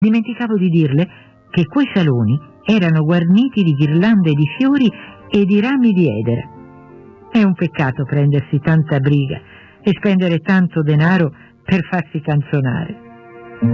Dimenticavo di dirle che quei saloni erano guarniti di ghirlande di fiori e di rami di edera. È un peccato prendersi tanta briga e spendere tanto denaro per farsi canzonare.